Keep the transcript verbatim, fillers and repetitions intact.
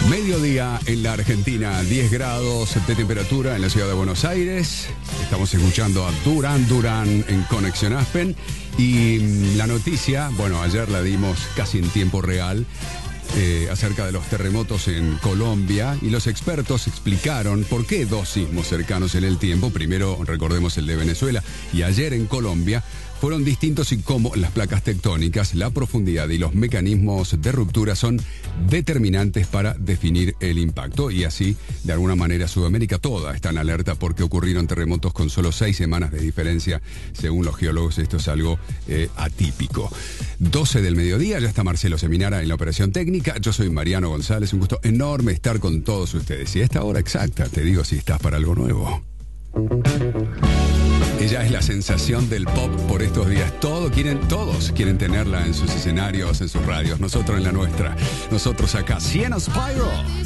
Mediodía en la Argentina, diez grados de temperatura en la ciudad de Buenos Aires. Estamos escuchando a Duran Duran en Conexión Aspen. Y la noticia, bueno, ayer la dimos casi en tiempo real, eh, acerca de los terremotos en Colombia. Y los expertos explicaron por qué dos sismos cercanos en el tiempo, primero recordemos el de Venezuela y ayer en Colombia, fueron distintos y cómo las placas tectónicas, la profundidad y los mecanismos de ruptura son determinantes para definir el impacto. Y así, de alguna manera, Sudamérica toda está en alerta porque ocurrieron terremotos con solo seis semanas de diferencia. Según los geólogos, esto es algo eh, atípico. doce del mediodía, ya está Marcelo Seminara en la operación técnica. Yo soy Mariano González, un gusto enorme estar con todos ustedes. Y a esta hora exacta, te digo si estás para algo nuevo. Ella es la sensación del pop por estos días. Todos quieren, todos quieren tenerla en sus escenarios, en sus radios. Nosotros en la nuestra. Nosotros acá. Sienna Spyro.